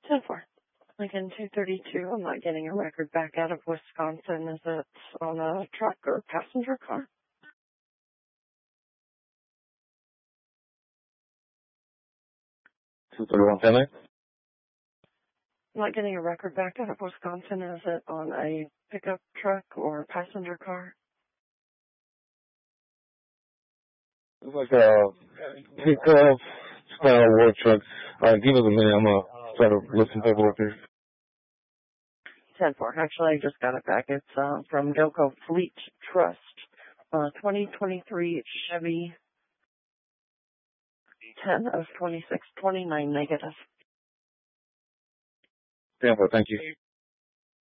10-4. Lincoln 232. I'm not getting a record back out of Wisconsin. Is it on a truck or passenger car? 231 family. I'm not getting a record back out of Wisconsin. Is it on a pickup truck or passenger car? It's like a pickup style work truck. Give us a minute. I'm going to try to list some paperwork here. 10-4. Actually, I just got it back. It's from Delco Fleet Trust. 2023 Chevy 10 of 26, 29 negative. 10-4, thank you.